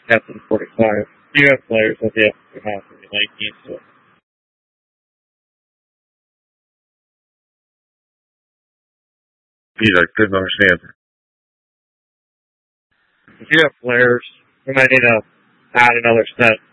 Captain 45. You have players that you have to have in the 19th, so. Either couldn't understand. If you have players, we might need to add another set